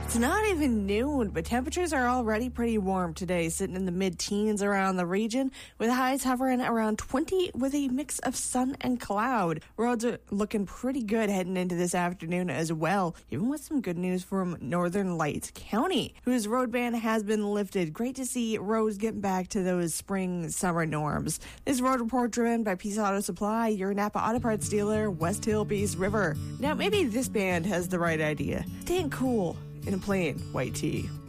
It's not even noon, but temperatures are already pretty warm today, sitting in the mid-teens around the region, with highs hovering around 20 with a mix of sun and cloud. Roads are looking pretty good heading into this afternoon as well, even with some good news from Northern Lights County, whose road ban has been lifted. Great to see roads getting back to those spring, summer norms. This road report driven by Peace Auto Supply, your Napa Auto Parts dealer, West Hill, Peace River. Now, maybe this band has the right idea. Staying cool in a plain white tee.